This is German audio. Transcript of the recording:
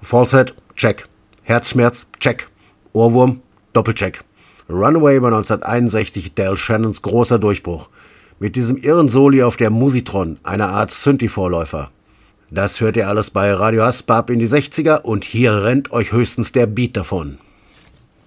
Falset, check. Herzschmerz, check. Ohrwurm, Doppelcheck. Runaway war 1961 Del Shannons großer Durchbruch. Mit diesem irren Soli auf der Musitron, einer Art Synthi-Vorläufer. Das hört ihr alles bei Radio Hasbab in die 60er und hier rennt euch höchstens der Beat davon.